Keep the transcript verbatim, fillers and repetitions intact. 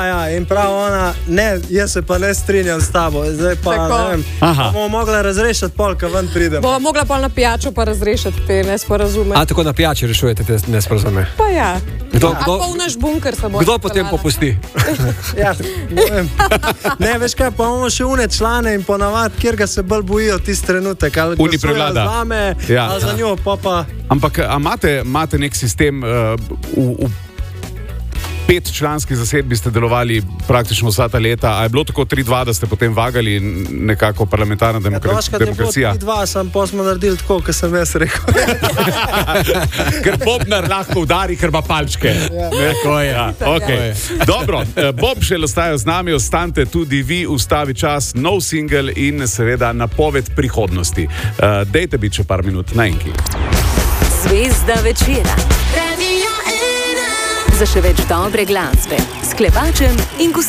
Ja, in prav ona, ne, jaz se pa ne strinjam s tabo, zdaj pa Tako. ne vem, bomo mogla razrešiti pol, ko ven pridemo. Bomo mogla pol na pijačo pa razrešiti te nesporazume. A tako na pijači rešujete te nesporazume? Pa ja. Kdo, A kdo, pa v naš bunker se bo. kdo potem popusti? Ja, ne vem. Ne, veš kaj, pa imamo še une člane in ponavad, kjer ga se bolj bojijo tisti trenutek, ali Uni glasujejo prevlada. za me, Ja. ali za njo, pa pa... Ampak a imate, imate nek sistem, uh, v, v petčlanski zasedbi ste delovali praktično vsa ta leta, a je bilo tako tri dva, da ste potem vagali nekako parlamentarna Ja, demokra doškrat je bilo demokracija? tri dva, sam pa smo naredili tako, kot sem jaz rekel. Ker Bobnar lahko udari, ker ima palčke. Tako je. Ja, okay. Dobro, eh, Bob še ostaja z nami, ostanite tudi vi, Ustavi čas, nov singel in seveda napoved prihodnosti. Uh, dejte biti še par minut na enki. Zvezda večera. Za še več dobre glasbe s Klepačem in Gustavom.